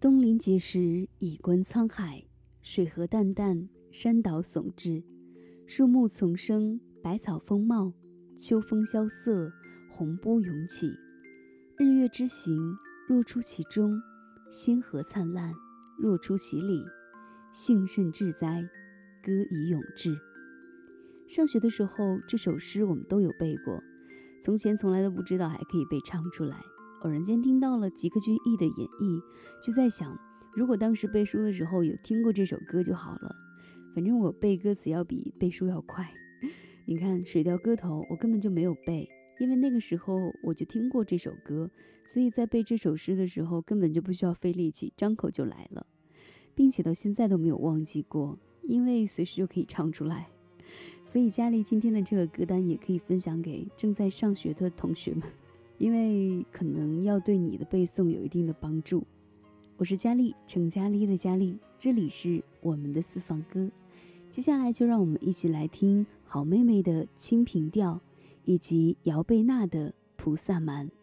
东临碣石，以观沧海。水河淡淡，山岛耸峙，树木丛生，百草丰茂。秋风萧瑟，洪波涌起。日月之行，若出其中；星河灿烂，若出其里。幸甚至哉，歌以咏志。上学的时候，这首诗我们都有背过，从前从来都不知道还可以被唱出来。偶然间听到了吉克隽逸的演绎，就在想，如果当时背书的时候有听过这首歌就好了。反正我背歌词要比背书要快。你看《水调歌头》，我根本就没有背，因为那个时候我就听过这首歌，所以在背这首诗的时候根本就不需要费力气，张口就来了，并且到现在都没有忘记过，因为随时就可以唱出来。所以佳丽今天的这个歌单也可以分享给正在上学的同学们，因为可能要对你的背诵有一定的帮助。我是佳丽，程佳丽的佳丽，这里是我们的私房歌。接下来就让我们一起来听好妹妹的清平调，以及姚贝娜的菩萨蛮。